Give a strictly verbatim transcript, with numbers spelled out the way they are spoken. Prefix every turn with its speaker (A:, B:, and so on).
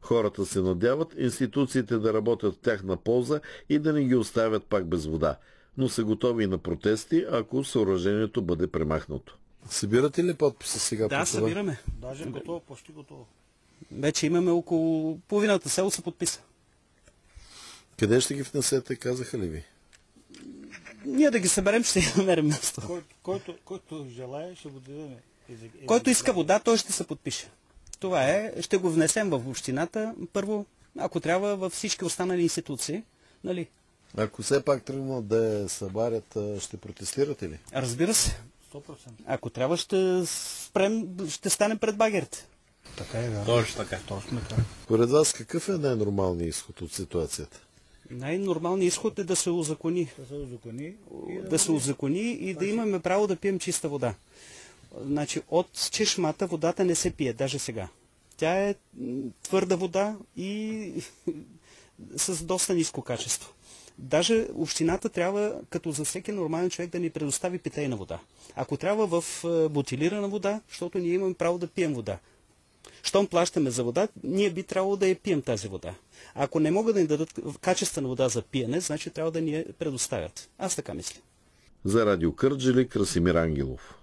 A: Хората се надяват институциите да работят в тяхна полза и да не ги оставят пак без вода, но са готови и на протести, ако съоръжението бъде премахнато. Събирате ли подписа сега?
B: Да, събираме.
C: Даже готово, почти готово.
B: Вече имаме около половината село се подписа.
A: Къде ще ги внесете, казаха ли ви?
B: Ние да ги съберем, ще си намерим място.
C: Кой, който, който желая, ще го дадем.
B: Който иска вода, той ще се подпише. Това е, ще го внесем в общината, първо, ако трябва, във всички останали институции. Нали?
A: Ако все пак тръгнат да я събарят, ще протестирате ли?
B: Разбира се.
C: сто процента.
B: Ако трябва, ще спрем, ще станем пред багерите.
C: Така е, да.
B: Точно така.
C: Точно така.
A: Поред вас, какъв е най-нормалният изход от ситуацията?
B: Най-нормалният изход е да се узакони.
C: Да се узакони.
B: Да се узакони и да имаме право да пием чиста вода. Значи от чешмата водата не се пие, даже сега. Тя е твърда вода и с доста ниско качество. Даже общината трябва, като за всеки нормален човек, да ни предостави питейна вода. Ако трябва в бутилирана вода, защото ние имаме право да пием вода. Щом плащаме за вода, ние би трябвало да я пием тази вода. Ако не могат да ни дадат качествена вода за пиене, значи трябва да ни я предоставят. Аз така мисля.
A: За Радио Кърджали, Красимир Ангелов.